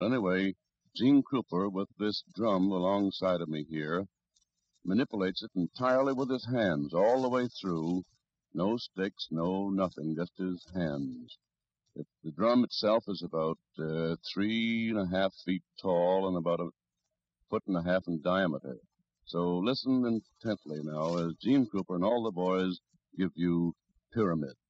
Anyway, Gene Krupa, with this drum alongside of me here, manipulates it entirely with his hands all the way through. No sticks, no nothing, just his hands. The drum itself is about 3.5 feet tall and about 1.5 feet in diameter. So listen intently now as Gene Krupa and all the boys give you Pyramid.